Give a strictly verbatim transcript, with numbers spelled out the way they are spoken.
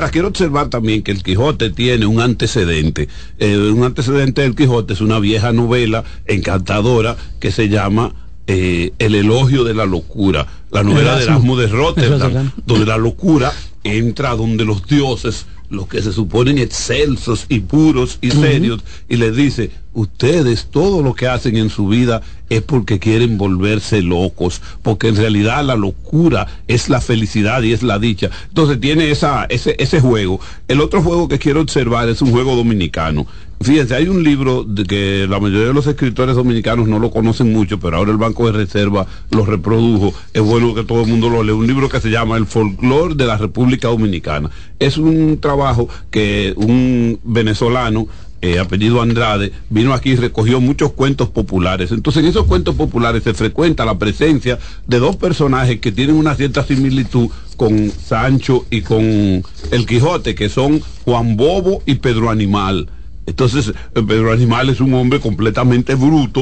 Ahora quiero observar también que el Quijote tiene un antecedente. Eh, un antecedente del Quijote es una vieja novela encantadora que se llama eh, El elogio de la locura, la novela de Erasmo de Rotterdam, donde la locura entra donde los dioses, los que se suponen excelsos y puros y serios, uh-huh. y les dice: ustedes todo lo que hacen en su vida es porque quieren volverse locos, porque en realidad la locura es la felicidad y es la dicha. Entonces tiene esa, ese, ese juego. El otro juego que quiero observar es un juego dominicano. Fíjense, hay un libro de que la mayoría de los escritores dominicanos no lo conocen mucho, pero ahora el Banco de Reserva lo reprodujo. Es bueno que todo el mundo lo lea. Un libro que se llama El folclore de la República Dominicana. Es un trabajo que un venezolano, Eh, apellido Andrade, vino aquí y recogió muchos cuentos populares. Entonces en esos cuentos populares se frecuenta la presencia de dos personajes que tienen una cierta similitud con Sancho y con el Quijote, que son Juan Bobo y Pedro Animal. Entonces Pedro Animal es un hombre completamente bruto,